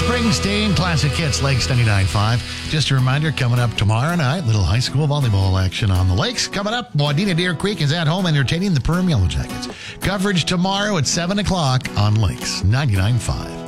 Springsteen, classic hits, Lakes 99.5. Just a reminder, coming up tomorrow night, little high school volleyball action on the lakes. Coming up, Wadena Deer Creek is at home entertaining the Perham Yellow Jackets. Coverage tomorrow at 7 o'clock on Lakes 99.5.